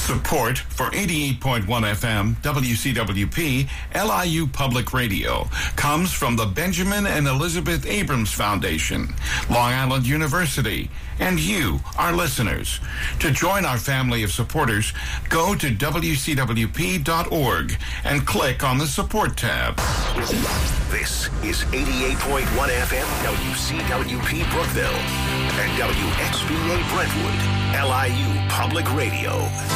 Support for 88.1 FM WCWP LIU Public Radio comes from the Benjamin and Elizabeth Abrams Foundation, Long Island University, and you, our listeners. To join our family of supporters, go to WCWP.org and click on the Support tab. This is 88.1 FM WCWP Brookville and WXVA Brentwood, LIU Public Radio.